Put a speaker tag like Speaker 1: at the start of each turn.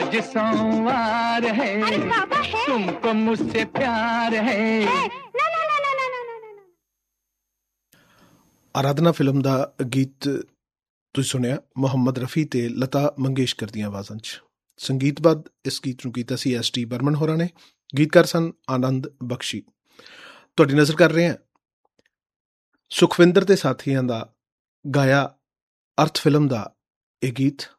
Speaker 1: आज सोमवार है, तुमको मुझसे प्यार है।
Speaker 2: ਆਰਾਧਨਾ ਫਿਲਮ ਦਾ ਗੀਤ ਤੁਸੀਂ ਸੁਣਿਆ ਮੁਹੰਮਦ ਰਫੀ ਤੇ ਲਤਾ ਮੰਗੇਸ਼ਕਰ ਦੀਆਂ ਆਵਾਜ਼ਾਂ 'ਚ। ਸੰਗੀਤਬੱਧ ਇਸ ਗੀਤ ਨੂੰ ਕੀਤਾ ਸੀ S.T. ਬਰਮਨ ਹੋਰਾਂ ਨੇ। ਗੀਤਕਾਰ ਸਨ ਆਨੰਦ ਬਖਸ਼ੀ। ਤੁਹਾਡੀ ਨਜ਼ਰ ਕਰ ਰਹੇ ਹਾਂ ਸੁਖਵਿੰਦਰ ਤੇ ਸਾਥੀਆਂ ਦਾ ਗਾਇਆ ਅਰਥ ਫਿਲਮ ਦਾ ਇਹ ਗੀਤ।